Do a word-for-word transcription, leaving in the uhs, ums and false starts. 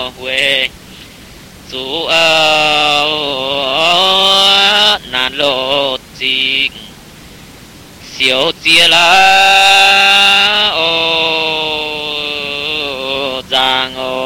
huệ su ơ nan lộ chính siêu chia la ô giang ô